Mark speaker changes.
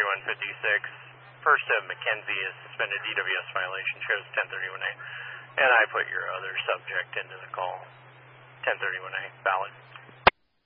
Speaker 1: 103156. First of McKenzie is suspended DWS violation, shows 1031A. And I put your other subject into the call, 1031A, valid.